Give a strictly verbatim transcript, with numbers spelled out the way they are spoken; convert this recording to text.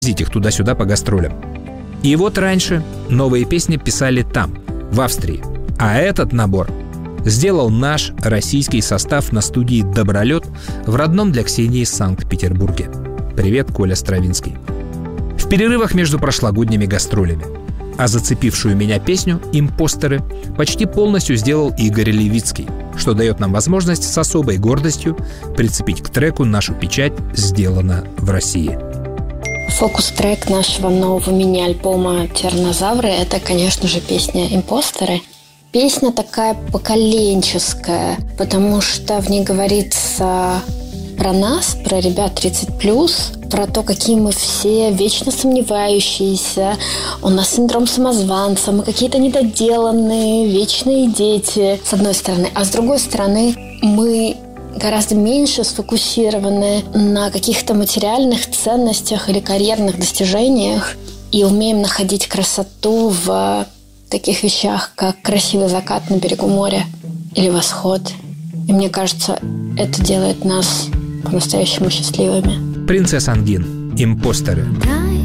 их туда-сюда по гастролям. И вот раньше новые песни писали там, в Австрии. А этот набор сделал наш российский состав на студии «Добролет» в родном для Ксении Санкт-Петербурге. Привет, Коля Стравинский. В перерывах между прошлогодними гастролями. А зацепившую меня песню «Импостеры» почти полностью сделал Игорь Левицкий, что дает нам возможность с особой гордостью прицепить к треку нашу печать «Сделано в России». Фокус-трек нашего нового мини-альбома «Тираннозавры» — это, конечно же, песня «Импостеры». Песня такая поколенческая, потому что в ней говорится про нас, про ребят тридцать плюс, про то, какие мы все вечно сомневающиеся, у нас синдром самозванца, мы какие-то недоделанные, вечные дети, с одной стороны. А с другой стороны, мы гораздо меньше сфокусированы на каких-то материальных ценностях или карьерных достижениях и умеем находить красоту в таких вещах, как красивый закат на берегу моря или восход. И мне кажется, это делает нас по-настоящему счастливыми. Принцесс Ангин. «Импостеры».